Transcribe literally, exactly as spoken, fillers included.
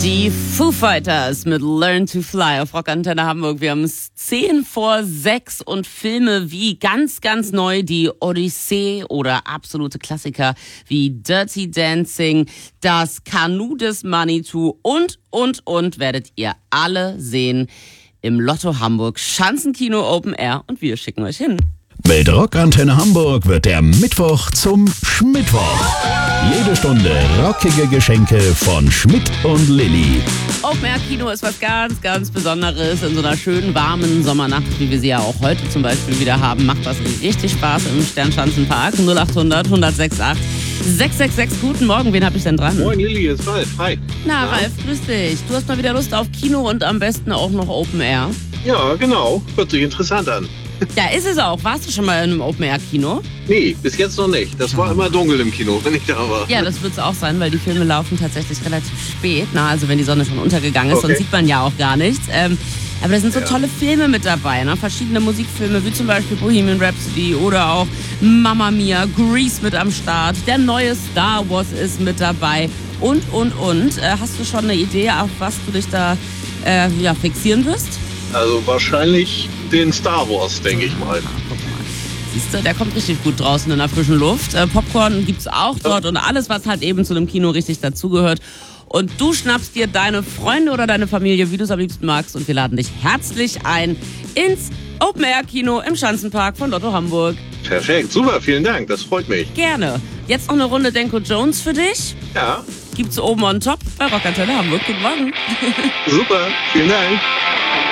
Die Foo Fighters mit Learn to Fly auf Rockantenne Hamburg. Wir haben es zehn vor sechs und Filme wie ganz, ganz neu die Odyssee oder absolute Klassiker wie Dirty Dancing, das Kanu des Manitou und, und, und werdet ihr alle sehen im Lotto Hamburg Schanzenkino Open Air und wir schicken euch hin. Mit Rockantenne Hamburg wird der Mittwoch zum Schmittwoch. Jede Stunde rockige Geschenke von Schmidt und Lilly. Open Air Kino ist was ganz, ganz Besonderes in so einer schönen, warmen Sommernacht, wie wir sie ja auch heute zum Beispiel wieder haben. Macht das richtig Spaß im Sternschanzenpark. null acht hundert, hundertsechs acht, sechs sechs sechs. Guten Morgen, wen hab ich denn dran? Moin Lilly, hier ist Ralf. Hi. Na, Ralf, grüß dich. Du hast mal wieder Lust auf Kino und am besten auch noch Open Air. Ja, genau. Hört sich interessant an. Ja, ist es auch. Warst du schon mal in einem Open-Air-Kino? Nee, bis jetzt noch nicht. Das war immer dunkel im Kino, wenn ich da war. Ja, das wird es auch sein, weil die Filme laufen tatsächlich relativ spät. Na, also wenn die Sonne schon untergegangen ist, Okay. sonst sieht man ja auch gar nichts. Ähm, aber da sind so Ja. tolle Filme mit dabei, ne? Verschiedene Musikfilme, wie zum Beispiel Bohemian Rhapsody oder auch Mamma Mia, Grease mit am Start. Der neue Star Wars ist mit dabei und, und, und. Äh, hast du schon eine Idee, auf was du dich da äh, ja, fixieren wirst? Also wahrscheinlich den Star Wars, denke ich mal. Ah, guck mal. Siehst du, der kommt richtig gut draußen in der frischen Luft. Äh, Popcorn gibt's auch dort und alles, was halt eben zu einem Kino richtig dazugehört. Und du schnappst dir deine Freunde oder deine Familie, wie du es am liebsten magst. Und wir laden dich herzlich ein ins Open-Air-Kino im Schanzenpark von Lotto Hamburg. Perfekt, super, vielen Dank, das freut mich. Gerne. Jetzt noch eine Runde Denko Jones für dich. Ja, Gibt's oben on top bei Rockantenne Hamburg. Guten Morgen. super, vielen Dank.